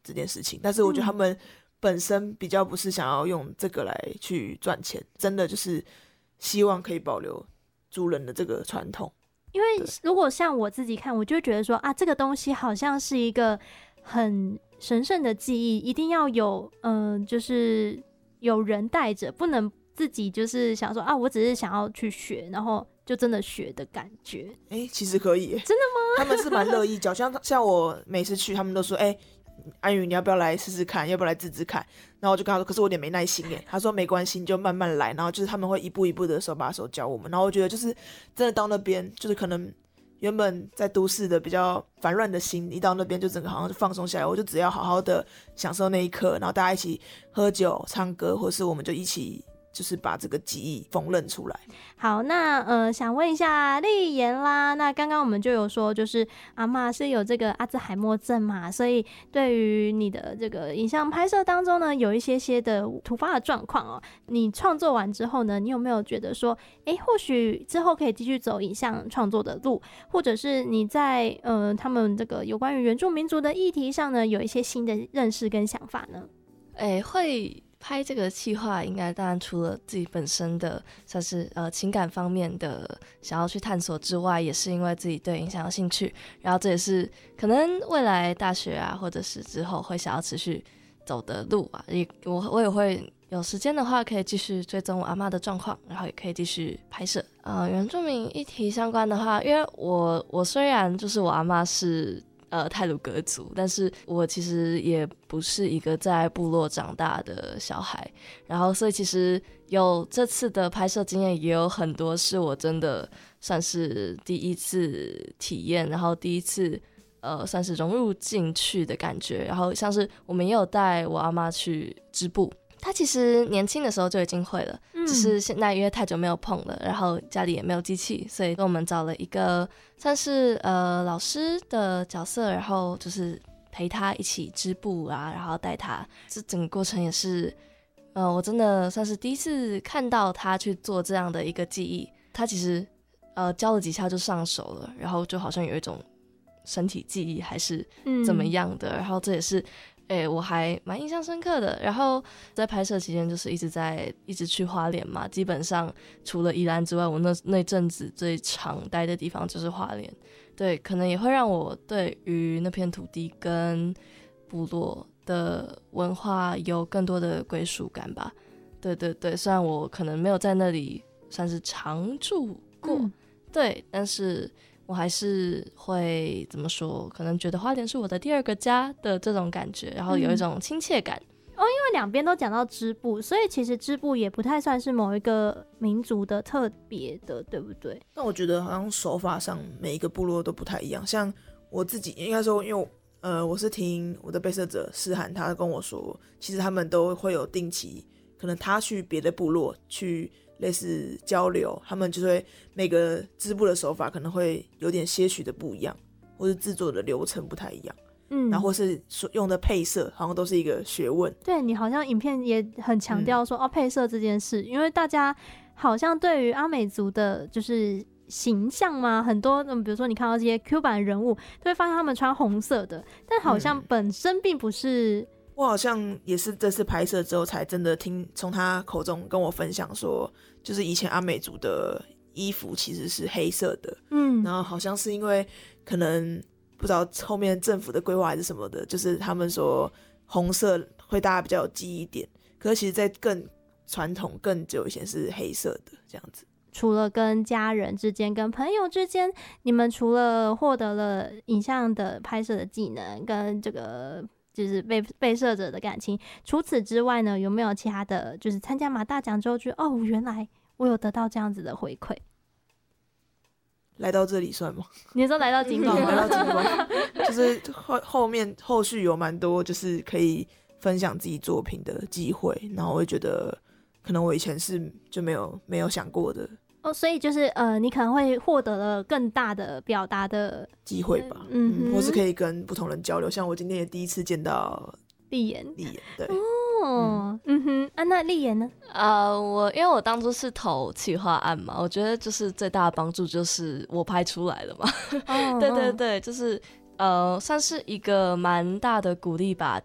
这件事情，但是我觉得他们本身比较不是想要用这个来去赚钱，真的就是希望可以保留族人的这个传统。 因为如果像我自己看，我就会觉得说啊，这个东西好像是一个很神圣的记忆，一定要有就是有人带着，不能自己就是想说啊，我只是想要去学，然后就真的学的感觉。 其实可以耶，真的吗？他们是蛮乐意教，像我每次去，他们都说安宇你要不要来试试看，要不要来自制看，然后我就跟他说可是我有点没耐心耶，他说没关系，你就慢慢来，然后就是他们会一步一步的手把手教我们，然后我觉得就是真的到那边就是可能原本在都市的比较烦乱的心，一到那边就整个好像就放松下来，我就只要好好的享受那一刻，然后大家一起喝酒唱歌，或是我们就一起就是把这个记忆缝纫出来。 好，那想问一下丽妍啦，那刚刚我们就有说，就是阿嬷是有这个阿兹海默症嘛，所以对于你的这个影像拍摄当中呢，有一些的突发的状况哦，你创作完之后呢，你有没有觉得说，或许之后可以继续走影像创作的路，或者是你在他们这个有关于原住民族的议题上呢，有一些新的认识跟想法呢？ 会拍这个企划，应该当然除了自己本身的算是情感方面的想要去探索之外，也是因为自己对影像有兴趣，然后这也是可能未来大学啊，或者是之后会想要持续走的路啊。我也会有时间的话，可以继续追踪我阿嬷的状况，然后也可以继续拍摄。原住民议题相关的话，因为我虽然就是我阿嬷是太鲁阁族，但是我其实也不是一个在部落长大的小孩，然后所以其实有这次的拍摄经验也有很多是我真的算是第一次体验，然后第一次算是融入进去的感觉，然后像是我们也有带我阿嬷去织布，她其实年轻的时候就已经会了，只是现在因为太久没有碰了，然后家里也没有机器，所以跟我们找了一个算是老师的角色，然后就是陪她一起织布啊，然后带她，这整个过程也是我真的算是第一次看到她去做这样的一个技艺。她其实教了几下就上手了，然后就好像有一种身体记忆还是怎么样的，然后这也是我还蛮印象深刻的。然后在拍摄期间就是一直去花莲嘛，基本上除了宜兰之外，我那阵子最常待的地方就是花莲。对，可能也会让我对于那片土地跟部落的文化有更多的归属感吧。对对对，虽然我可能没有在那里算是常住过，对，但是我还是会怎么说，可能觉得花莲是我的第二个家的这种感觉，然后有一种亲切感。 因为两边都讲到织布，所以其实织布也不太算是某一个民族的特别的，对不对？ 那我觉得好像手法上每一个部落都不太一样，像我自己应该说，因为我是听我的被摄者诗涵他跟我说，其实他们都会有定期，可能他去别的部落去类似交流，他们就会每个织布的手法可能会有点些许的不一样，或是制作的流程不太一样，然后或是用的配色好像都是一个学问。 对，你好像影片也很强调说配色这件事，因为大家好像对于阿美族的就是形象嘛，很多比如说你看到这些 Q 版人物都会发现他们穿红色的，但好像本身并不是。 我好像也是这次拍摄之后才真的从他口中跟我分享说，就是以前阿美族的衣服其实是黑色的，然后好像是因为可能不知道后面政府的规划还是什么的，就是他们说红色会大家比较有记忆点，可是其实在更传统更久以前是黑色的这样子。 除了跟家人之间跟朋友之间，你们除了获得了影像的拍摄的技能跟这个就是被摄者的感情，除此之外呢，有没有其他的就是参加马大奖之后觉得原来我有得到这样子的回馈？ 来到这里算吗？ 你说来到金光吗？ 来到金光就是后续有蛮多就是可以分享自己作品的机会，然后我会觉得可能我以前是就没有想过的所以就是你可能会获得了更大的表达的机会吧，或是可以跟不同人交流，像我今天也第一次见到丽妍， 对， 那丽妍呢？ 因为我当初是投企划案嘛，我觉得就是最大的帮助就是我拍出来了嘛，对对对，就是算是一个蛮大的鼓励吧，